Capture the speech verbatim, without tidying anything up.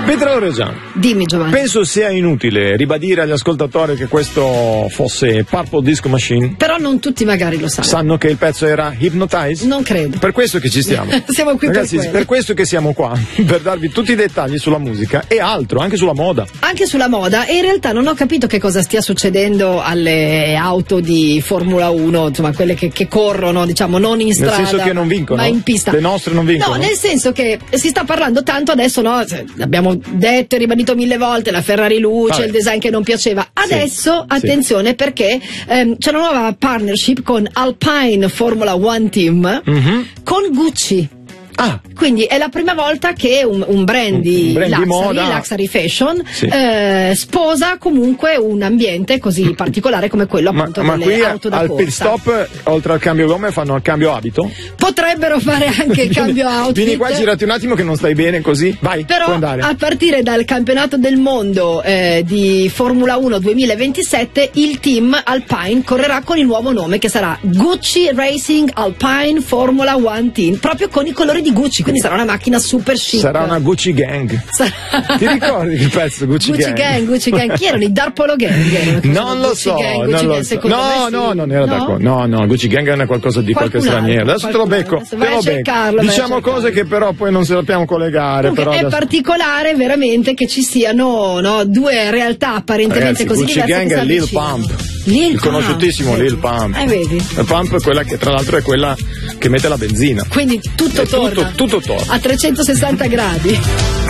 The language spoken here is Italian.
Pietro Reggiani. Dimmi, Giovanni. Penso sia inutile ribadire agli ascoltatori che questo fosse Purple Disco Machine. Però non tutti magari lo sanno. Sanno che il pezzo era Hypnotize? Non credo. Per questo che ci stiamo. Siamo qui. Ragazzi, per, per questo che siamo qua, per darvi tutti i dettagli sulla musica e altro, anche sulla moda. Anche sulla moda, e in realtà non ho capito che cosa stia succedendo alle auto di Formula uno, insomma quelle che, che corrono, diciamo, non in strada, nel senso che non vincono, ma in pista. Le nostre non vincono? No, nel senso che si sta parlando tanto adesso, no? Abbiamo detto e ribadito mille volte la Ferrari luce, ah, il design che non piaceva. Adesso, sì, attenzione, sì, perché ehm, c'è una nuova partnership con Alpine Formula One Team, mm-hmm, con Gucci. Ah. Quindi è la prima volta che un, un brand di, un brand luxury, di moda, luxury fashion, sì, eh, sposa comunque un ambiente così particolare come quello appunto ma, delle ma auto da al corsa. Pit stop, oltre al cambio gomme, fanno il cambio abito? Potrebbero fare anche il cambio outfit. Vieni qua, girati un attimo che non stai bene così, vai, però puoi andare. A partire dal campionato del mondo eh, di Formula uno duemilaventisette il team Alpine correrà con il nuovo nome che sarà Gucci Racing Alpine Formula One Team, proprio con i colori di Gucci, quindi sarà una macchina super chic. Sarà una Gucci Gang. Sarà... Ti ricordi il pezzo Gucci, Gucci Gang? Gang? Gucci Gang, chi erano i Darpolo Gang? Non lo Gucci so, Gang, non Gucci lo Gang, so. secondo No, me sì. no, non era no? Darpolo. No, no, Gucci Gang è qualcosa di Qualcun qualche straniero. altro, Adesso te lo becco, adesso te vai lo a becco. cercarlo, Diciamo cose che però poi non sappiamo collegare. Comunque, però è adesso... particolare veramente che ci siano, no, due realtà apparentemente Ragazzi, così Gucci diverse. Gang che è si Lil avvicinano. Pump. Lil il conosciutissimo Pump. Lil Pump. Eh, vedi? Lil Pump è quella che tra l'altro è quella che mette la benzina. Quindi tutto è torna. Tutto, tutto torna. A trecentosessanta gradi.